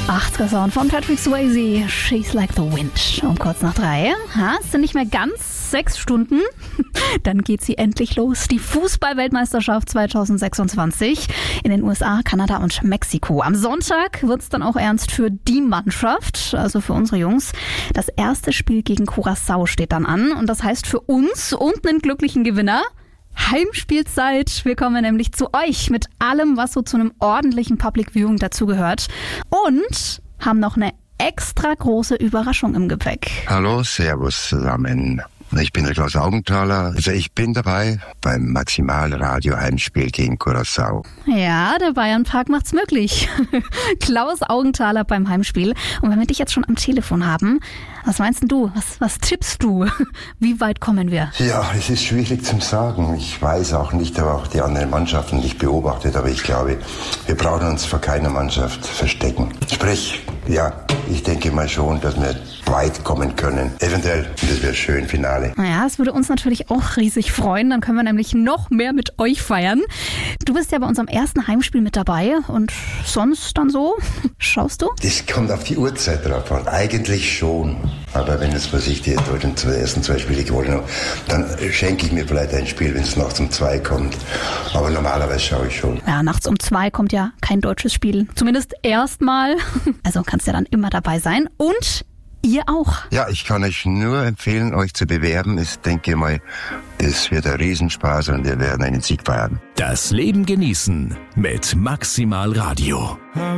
80er-Sound von Patrick Swayze, She's Like the Wind. Um kurz nach 3. Es sind nicht mehr ganz 6 Stunden. Dann geht sie endlich los. Die Fußball-Weltmeisterschaft 2026 in den USA, Kanada und Mexiko. Am Sonntag wird es dann auch ernst für die Mannschaft, also für unsere Jungs. Das erste Spiel gegen Curaçao steht dann an. Und das heißt für uns und einen glücklichen Gewinner Heimspielzeit. Wir kommen nämlich zu euch mit allem, was so zu einem ordentlichen Public Viewing dazugehört. Und haben noch eine extra große Überraschung im Gepäck. Hallo, servus zusammen. Ich bin der Klaus Augenthaler. Also ich bin dabei beim Maximal-Radio-Heimspiel gegen Curaçao. Ja, der Bayernpark macht's möglich. Klaus Augenthaler beim Heimspiel. Und wenn wir dich jetzt schon am Telefon haben, was meinst denn du? Was tippst du? Wie weit kommen wir? Ja, es ist schwierig zu sagen. Ich weiß auch nicht, aber auch die anderen Mannschaften nicht beobachtet. Aber ich glaube, wir brauchen uns vor keiner Mannschaft verstecken. Sprich, ja, ich denke mal schon, dass wir weit kommen können. Eventuell, das wäre schön, Finale. Naja, es würde uns natürlich auch riesig freuen. Dann können wir nämlich noch mehr mit euch feiern. Du bist ja bei unserem ersten Heimspiel mit dabei. Und sonst dann so? Schaust du? Das kommt auf die Uhrzeit drauf an. Eigentlich schon. Aber wenn es, was ich die ersten 2 Spiele gewonnen habe, dann schenke ich mir vielleicht ein Spiel, wenn es nachts um 2 kommt. Aber normalerweise schaue ich schon. Ja, nachts um 2 kommt ja kein deutsches Spiel. Zumindest erstmal. Also kannst ja dann immer dabei sein. Und ihr auch. Ja, ich kann euch nur empfehlen, euch zu bewerben. Ich denke mal, es wird ein Riesenspaß und wir werden einen Sieg feiern. Das Leben genießen mit Maximal Radio.